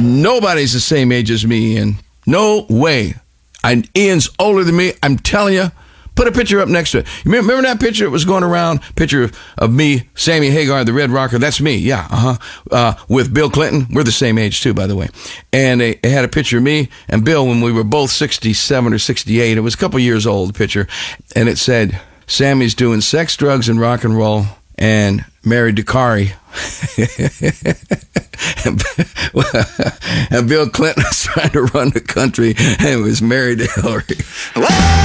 Nobody's the same age as me, Ian. No way. Ian's older than me. I'm telling you. Put a picture up next to it. Remember that picture that was going around? Picture of me, Sammy Hagar, the Red Rocker. That's me. Yeah, with Bill Clinton. We're the same age, too, by the way. And they had a picture of me and Bill when we were both 67 or 68. It was a couple years old, the picture. And it said, Sammy's doing sex, drugs, and rock and roll and married to Kari. And Bill Clinton was trying to run the country and was married to Hillary.